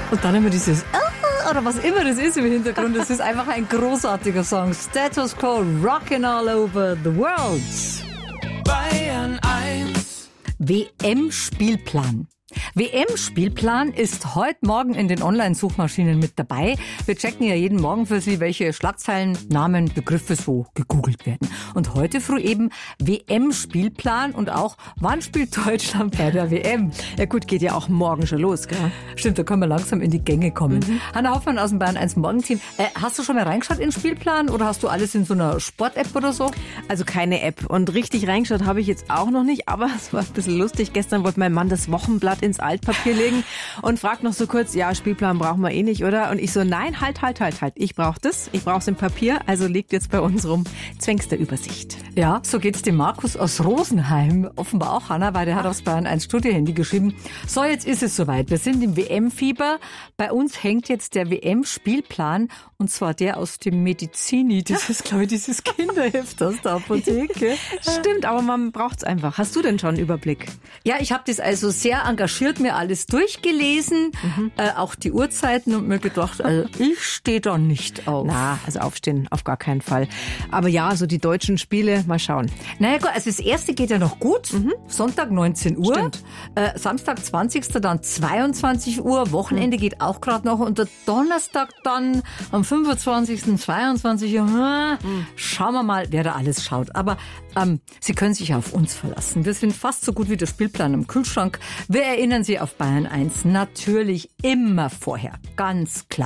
Und dann immer dieses oder was immer das ist im Hintergrund. Das ist einfach ein großartiger Song. Status Quo, rockin' all over the world. Bayern 1. WM-Spielplan. WM-Spielplan ist heute Morgen in den Online-Suchmaschinen mit dabei. Wir checken ja jeden Morgen für Sie, welche Schlagzeilen, Namen, Begriffe so gegoogelt werden. Und heute früh eben WM-Spielplan und auch, wann spielt Deutschland bei der WM? Ja gut, geht ja auch morgen schon los, gell? Stimmt, da können wir langsam in die Gänge kommen. Hanna Hoffmann aus dem Bayern 1 Morgenteam. Hast du schon mal reingeschaut in den Spielplan oder hast du alles in so einer Sport-App oder so? Also keine App. Und richtig reingeschaut habe ich jetzt auch noch nicht, aber es war ein bisschen lustig. Gestern wollte mein Mann das Wochenblatt ins Altpapier legen und fragt noch so kurz, ja, Spielplan brauchen wir eh nicht, oder? Und ich so, nein, halt. Ich brauche das. Ich brauche es im Papier, also liegt jetzt bei uns rum. Zwängste Übersicht. Ja, so geht's dem Markus aus Rosenheim. Offenbar auch, Hanna, weil der hat aufs Bayern 1 Studiohandy geschrieben. So, jetzt ist es soweit. Wir sind im WM-Fieber. Bei uns hängt jetzt der WM-Spielplan und zwar der aus dem Medizini. Das ist, glaube ich, dieses Kinderheft aus der Apotheke. Stimmt, aber man braucht's einfach. Hast du denn schon einen Überblick? Ja, ich habe das also sehr engagiert mir alles durchgelesen, auch die Uhrzeiten und mir gedacht, also ich stehe da nicht auf. Na, also aufstehen auf gar keinen Fall. Aber ja, so die deutschen Spiele, mal schauen. Naja gut, also das erste geht ja noch gut. Sonntag 19 Uhr. Stimmt. Samstag 20. dann 22 Uhr. Wochenende geht auch gerade noch. Und der Donnerstag dann am 25. 22 Uhr. Schauen wir mal, wer da alles schaut. Aber Sie können sich auf uns verlassen. Wir sind fast so gut wie der Spielplan im Kühlschrank. Wir erinnern Sie auf Bayern 1 natürlich immer vorher. Ganz klar.